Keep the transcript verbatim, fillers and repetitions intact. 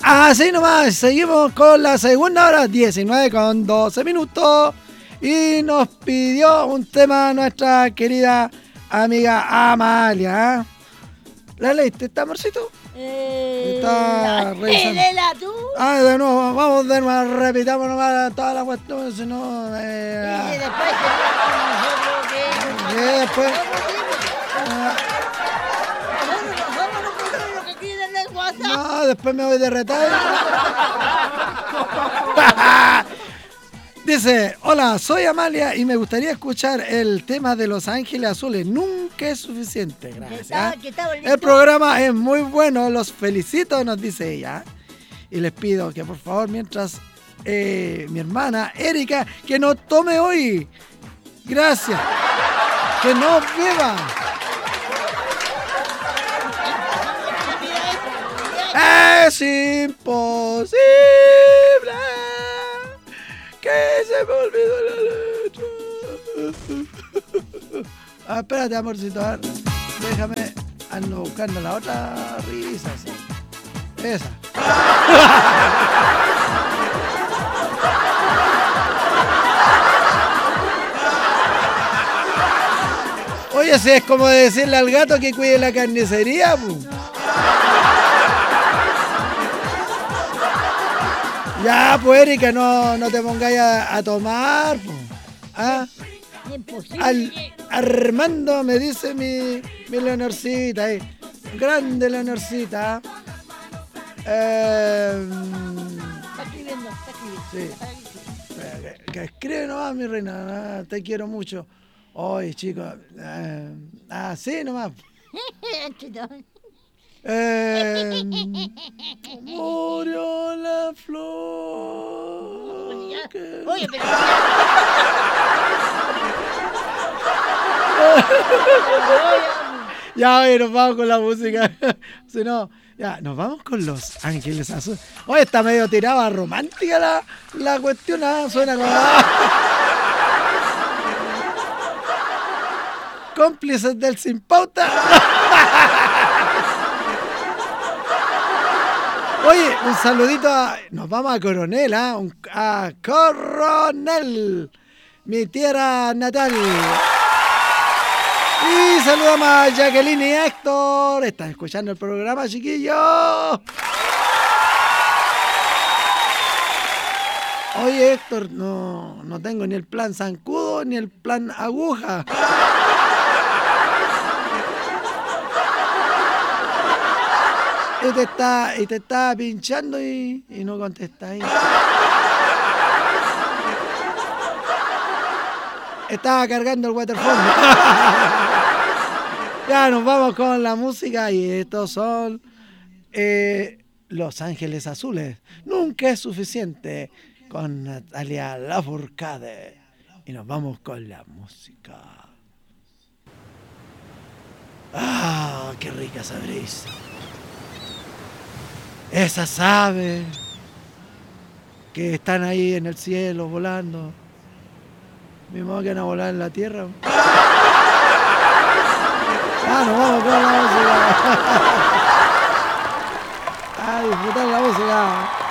Así nomás, seguimos con la segunda hora, diecinueve con doce minutos. Y nos pidió un tema nuestra querida amiga Amalia. ¿eh? ¿La leíste, está, amorcito? Eh, está revisando. Léela tú. Ah, de nuevo, vamos de nuevo, repitamos nomás toda la cuestión, si no... Eh, Y después se y después... No, después me voy de retail. Dice, hola, soy Amalia y me gustaría escuchar el tema de Los Ángeles Azules. Nunca es suficiente, gracias. El programa es muy bueno, los felicito, nos dice ella. Y les pido que por favor, mientras eh, mi hermana Erika, que no tome hoy. Gracias. Que no beba. Es imposible que se me olvidó la letra. Ah, espérate, amorcito, a ver, déjame, ando buscando la otra risa, sí. Esa. Oye, si es como decirle al gato que cuide la carnicería, pues. Ya, pues, Erika, no, no te pongáis a, a tomar. Pues. ¿Ah? Al, Armando me dice mi, mi Leonorcita. Eh. Grande Leonorcita. Eh, está escribiendo, está escribiendo. Sí. Que, que escribe nomás, mi reina. Ah, te quiero mucho. Oye, chicos. Eh, ah, sí, nomás. Eh, murió la flor. Oye, que... oye, pero... Ya, oye, nos vamos con la música. Si no, ya, nos vamos con Los Ángeles Azules. Oye, está medio tirada romántica la, la cuestión. ¿eh? Suena como... Cómplices del Sin Pauta. Oye, un saludito a... Nos vamos a Coronel, ¿eh? Un, a Coronel, mi tierra natal. Y saludamos a Jacqueline y Héctor. Están escuchando el programa, chiquillos. Oye, Héctor, no, no tengo ni el plan zancudo ni el plan aguja. Y te está, y te está pinchando y, y no contesta ahí. Estaba cargando el waterphone. Ya nos vamos con la música y estos son eh, Los Ángeles Azules. Nunca es suficiente con Natalia Lafourcade. Y nos vamos con la música. Ah, qué rica esa brisa. Esas aves que están ahí en el cielo volando. Mi modo que van a volar en la tierra. Ah, nos vamos con la música. A disfrutar la música.